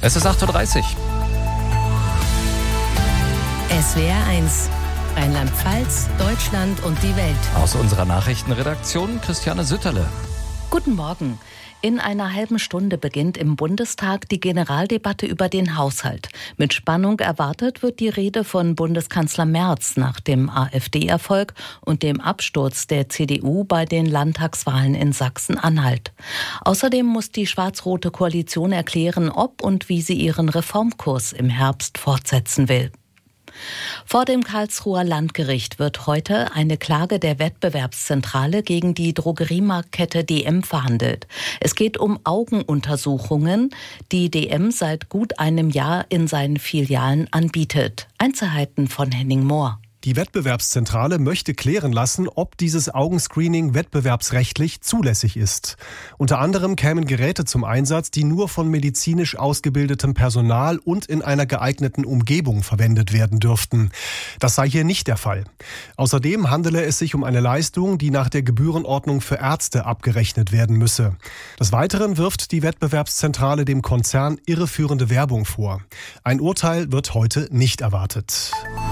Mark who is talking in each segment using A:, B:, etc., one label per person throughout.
A: Es ist 8.30 Uhr.
B: SWR 1, Rheinland-Pfalz, Deutschland und die Welt.
A: Aus unserer Nachrichtenredaktion Christiane Sütterle.
B: Guten Morgen. In einer halben Stunde beginnt im Bundestag die Generaldebatte über den Haushalt. Mit Spannung erwartet wird die Rede von Bundeskanzler Merz nach dem AfD-Erfolg und dem Absturz der CDU bei den Landtagswahlen in Sachsen-Anhalt. Außerdem muss die schwarz-rote Koalition erklären, ob und wie sie ihren Reformkurs im Herbst fortsetzen will. Vor dem Karlsruher Landgericht wird heute eine Klage der Wettbewerbszentrale gegen die Drogeriemarktkette DM verhandelt. Es geht um Augenuntersuchungen, die DM seit gut einem Jahr in seinen Filialen anbietet. Einzelheiten von Henning Mohr.
C: Die Wettbewerbszentrale möchte klären lassen, ob dieses Augenscreening wettbewerbsrechtlich zulässig ist. Unter anderem kämen Geräte zum Einsatz, die nur von medizinisch ausgebildetem Personal und in einer geeigneten Umgebung verwendet werden dürften. Das sei hier nicht der Fall. Außerdem handele es sich um eine Leistung, die nach der Gebührenordnung für Ärzte abgerechnet werden müsse. Des Weiteren wirft die Wettbewerbszentrale dem Konzern irreführende Werbung vor. Ein Urteil wird heute nicht erwartet.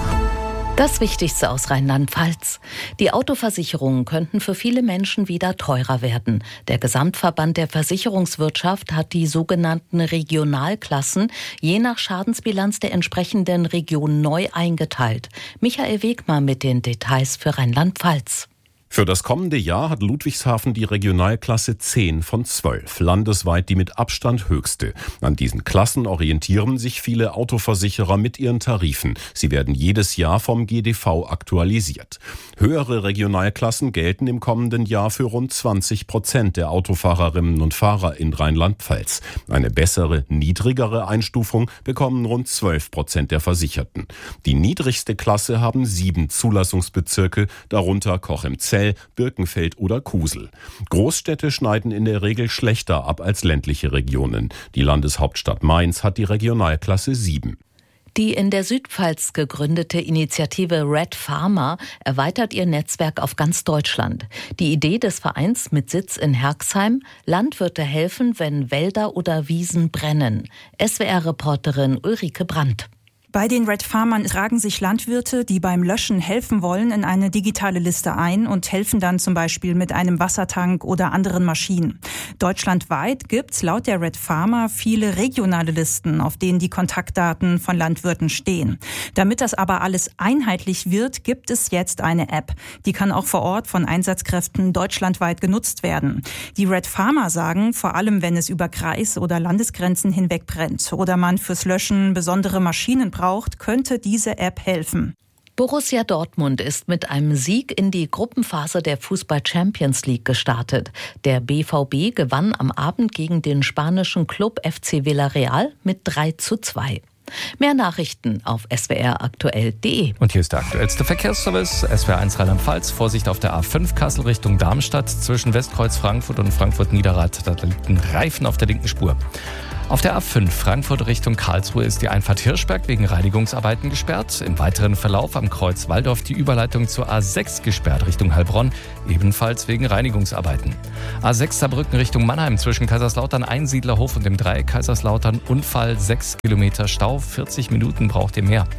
B: Das Wichtigste aus Rheinland-Pfalz. Die Autoversicherungen könnten für viele Menschen wieder teurer werden. Der Gesamtverband der Versicherungswirtschaft hat die sogenannten Regionalklassen je nach Schadensbilanz der entsprechenden Region neu eingeteilt. Michael Wegmann mit den Details für Rheinland-Pfalz.
D: Für das kommende Jahr hat Ludwigshafen die Regionalklasse 10 von 12, landesweit die mit Abstand höchste. An diesen Klassen orientieren sich viele Autoversicherer mit ihren Tarifen. Sie werden jedes Jahr vom GDV aktualisiert. Höhere Regionalklassen gelten im kommenden Jahr für rund 20% der Autofahrerinnen und Fahrer in Rheinland-Pfalz. Eine bessere, niedrigere Einstufung bekommen rund 12% der Versicherten. Die niedrigste Klasse haben 7 Zulassungsbezirke, darunter Cochem-Zell, Birkenfeld oder Kusel. Großstädte schneiden in der Regel schlechter ab als ländliche Regionen. Die Landeshauptstadt Mainz hat die Regionalklasse 7.
B: Die in der Südpfalz gegründete Initiative Red Farmer erweitert ihr Netzwerk auf ganz Deutschland. Die Idee des Vereins mit Sitz in Herxheim: Landwirte helfen, wenn Wälder oder Wiesen brennen. SWR-Reporterin Ulrike Brandt.
E: Bei den Red Farmern tragen sich Landwirte, die beim Löschen helfen wollen, in eine digitale Liste ein und helfen dann zum Beispiel mit einem Wassertank oder anderen Maschinen. Deutschlandweit gibt's laut der Red Farmer viele regionale Listen, auf denen die Kontaktdaten von Landwirten stehen. Damit das aber alles einheitlich wird, gibt es jetzt eine App. Die kann auch vor Ort von Einsatzkräften deutschlandweit genutzt werden. Die Red Farmer sagen, vor allem wenn es über Kreis- oder Landesgrenzen hinweg brennt oder man fürs Löschen besondere Maschinen braucht, könnte diese App helfen.
B: Borussia Dortmund ist mit einem Sieg in die Gruppenphase der Fußball-Champions League gestartet. Der BVB gewann am Abend gegen den spanischen Club FC Villarreal mit 3:2. Mehr Nachrichten auf swraktuell.de.
A: Und hier ist der aktuellste Verkehrsservice. SWR 1 Rheinland-Pfalz. Vorsicht auf der A5 Kassel Richtung Darmstadt. Zwischen Westkreuz Frankfurt und Frankfurt-Niederrad. Da liegt ein Reifen auf der linken Spur. Auf der A5 Frankfurt Richtung Karlsruhe ist die Einfahrt Hirschberg wegen Reinigungsarbeiten gesperrt. Im weiteren Verlauf am Kreuz Walldorf die Überleitung zur A6 gesperrt Richtung Heilbronn, ebenfalls wegen Reinigungsarbeiten. A6 Saarbrücken Richtung Mannheim zwischen Kaiserslautern Einsiedlerhof und dem Dreieck Kaiserslautern Unfall, 6 Kilometer Stau, 40 Minuten braucht ihr mehr.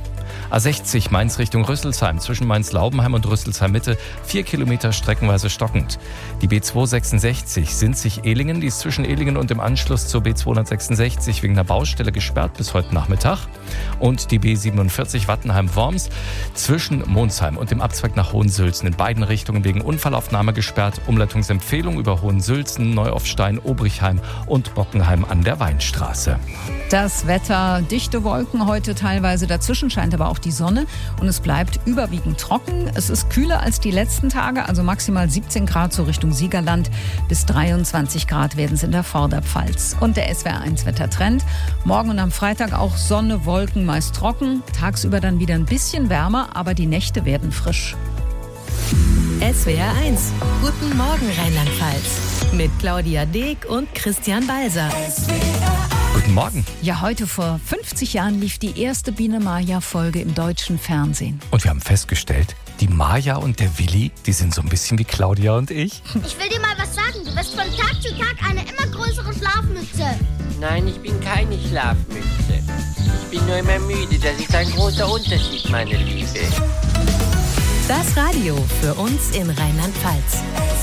A: A60 Mainz Richtung Rüsselsheim zwischen Mainz-Laubenheim und Rüsselsheim-Mitte 4 Kilometer streckenweise stockend. Die B266 Sinzig-Ehlingen, die ist zwischen Ehlingen und dem Anschluss zur B266 wegen einer Baustelle gesperrt bis heute Nachmittag. Und die B47 Wattenheim-Worms zwischen Monsheim und dem Abzweig nach Hohensülzen in beiden Richtungen wegen Unfallaufnahme gesperrt. Umleitungsempfehlung über Hohensülzen, Neuaufstein, Obrichheim und Bockenheim an der Weinstraße.
F: Das Wetter, dichte Wolken heute teilweise, dazwischen scheint aber auch die Sonne und es bleibt überwiegend trocken. Es ist kühler als die letzten Tage, also maximal 17 Grad so Richtung Siegerland. Bis 23 Grad werden es in der Vorderpfalz. Und der SWR1 Wettertrend. Morgen und am Freitag auch Sonne, Wolken, meist trocken. Tagsüber dann wieder ein bisschen wärmer, aber die Nächte werden frisch.
B: SWR 1. Guten Morgen Rheinland-Pfalz. Mit Claudia Deek und Christian Balser.
A: Guten Morgen.
F: Ja, heute vor 50 Jahren lief die erste Biene Maya-Folge im deutschen Fernsehen.
A: Und wir haben festgestellt, die Maja und der Willi, die sind so ein bisschen wie Claudia und ich.
G: Ich will dir mal was sagen. Du bist von Tag zu Tag eine immer größere Schlafmütze.
H: Nein, ich bin keine Schlafmütze.
G: nur immer müde. Das ist ein großer Unterschied, meine Liebe.
H: Das Radio für uns in Rheinland-Pfalz.